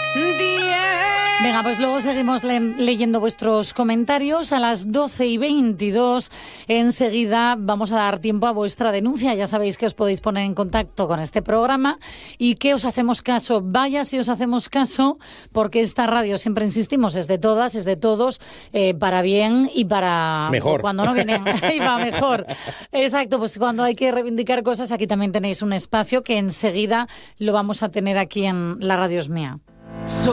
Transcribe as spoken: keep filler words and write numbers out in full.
Venga, pues luego seguimos le- leyendo vuestros comentarios. A las doce y veintidós enseguida vamos a dar tiempo a vuestra denuncia. Ya sabéis que os podéis poner en contacto con este programa y que os hacemos caso. Vaya si os hacemos caso, porque esta radio, siempre insistimos, es de todas, es de todos, eh, para bien y para... Mejor. Cuando no vienen, y va mejor. Exacto, pues cuando hay que reivindicar cosas, aquí también tenéis un espacio que enseguida lo vamos a tener aquí en La Radio Es Mía.